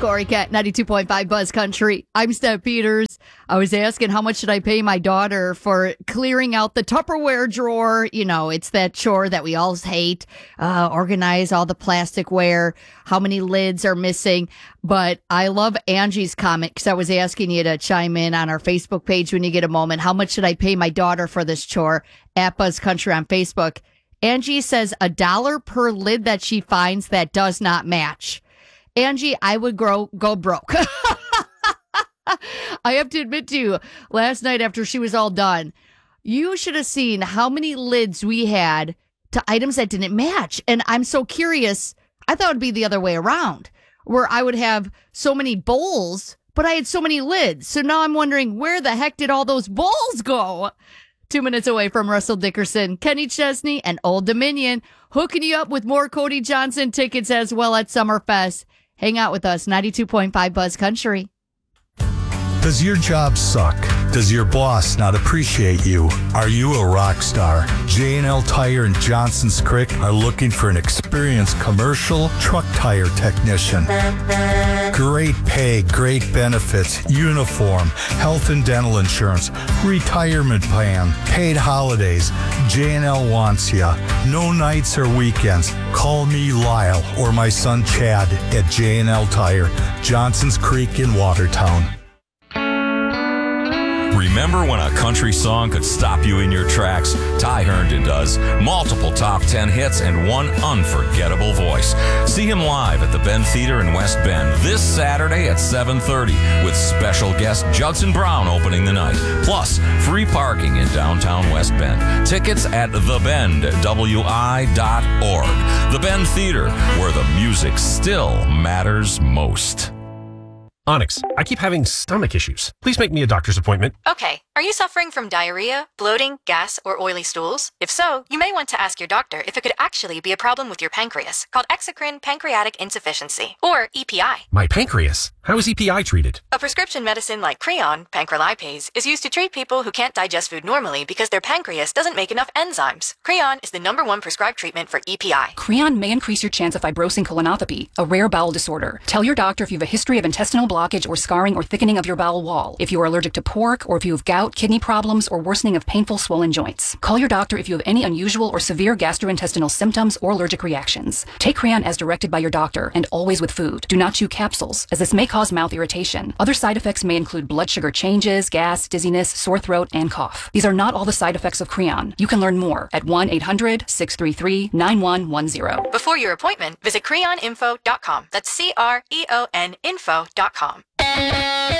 Corey Cat, 92.5 Buzz Country. I'm Steph Peters. I was asking how much should I pay my daughter for clearing out the Tupperware drawer. You know, it's that chore that we all hate. Organize all the plasticware, how many lids are missing. But I love Angie's comment because I was asking you to chime in on our Facebook page when you get a moment. How much should I pay my daughter for this chore at Buzz Country on Facebook? Angie says $1 per lid that she finds that does not match. Angie, I would go broke. I have to admit to you, last night after she was all done, you should have seen how many lids we had to items that didn't match. And I'm so curious. I thought it'd be the other way around, where I would have so many bowls, but I had so many lids. So now I'm wondering, where the heck did all those bowls go? 2 minutes away from Russell Dickerson, Kenny Chesney, and Old Dominion, hooking you up with more Cody Johnson tickets as well at Summerfest. Hang out with us, 92.5 Buzz Country. Does your job suck? Does your boss not appreciate you? Are you a rock star? J&L Tire in Johnson's Creek are looking for an experienced commercial truck tire technician. Great pay, great benefits, uniform, health and dental insurance, retirement plan, paid holidays. J&L wants ya. No nights or weekends. Call me Lyle or my son Chad at J&L Tire, Johnson's Creek in Watertown. Remember when a country song could stop you in your tracks? Ty Herndon does. Multiple top 10 hits and one unforgettable voice. See him live at the Bend Theater in West Bend this Saturday at 7:30 with special guest Judson Brown opening the night. Plus, free parking in downtown West Bend. Tickets at thebendwi.org. The Bend Theater, where the music still matters most. Onyx, I keep having stomach issues. Please make me a doctor's appointment. Okay. Are you suffering from diarrhea, bloating, gas, or oily stools? If so, you may want to ask your doctor if it could actually be a problem with your pancreas, called exocrine pancreatic insufficiency, or EPI. My pancreas? How is EPI treated? A prescription medicine like Creon, pancrelipase, is used to treat people who can't digest food normally because their pancreas doesn't make enough enzymes. Creon is the #1 prescribed treatment for EPI. Creon may increase your chance of fibrosing colonopathy, a rare bowel disorder. Tell your doctor if you have a history of intestinal blockage or scarring or thickening of your bowel wall, if you are allergic to pork, or if you have gout, kidney problems, or worsening of painful swollen joints. Call your doctor if you have any unusual or severe gastrointestinal symptoms or allergic reactions. Take Creon as directed by your doctor and always with food. Do not chew capsules, as this may cause mouth irritation. Other side effects may include blood sugar changes, gas, dizziness, sore throat, and cough. These are not all the side effects of Creon. You can learn more at 1-800-633-9110. Before your appointment, visit creoninfo.com. That's CREON info.com.